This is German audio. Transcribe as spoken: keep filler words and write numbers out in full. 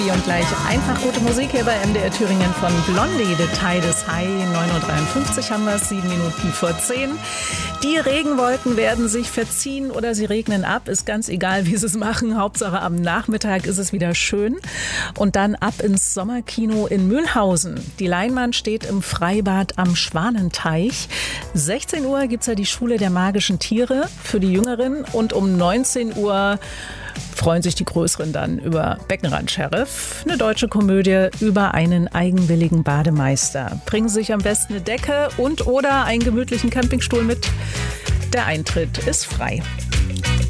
Und gleich einfach gute Musik hier bei M D R Thüringen von Blondie, The Tide is High. neun Uhr dreiundfünfzig haben wir es, sieben Minuten vor zehn. Die Regenwolken werden sich verziehen oder sie regnen ab. Ist ganz egal, wie sie es machen. Hauptsache am Nachmittag ist es wieder schön. Und dann ab ins Sommerkino in Mühlhausen. Die Leinwand steht im Freibad am Schwanenteich. sechzehn Uhr gibt es ja die Schule der magischen Tiere für die Jüngeren. Und um neunzehn Uhr freuen sich die Größeren dann über Beckenrand-Sheriff, eine deutsche Komödie über einen eigenwilligen Bademeister. Bringen Sie sich am besten eine Decke und oder einen gemütlichen Campingstuhl mit. Der Eintritt ist frei.